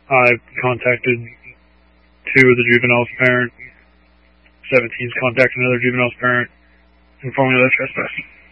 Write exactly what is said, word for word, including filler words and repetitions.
I contacted two of the juvenile's parent. seventeen's contacted another juvenile's parent, informing of the trespass.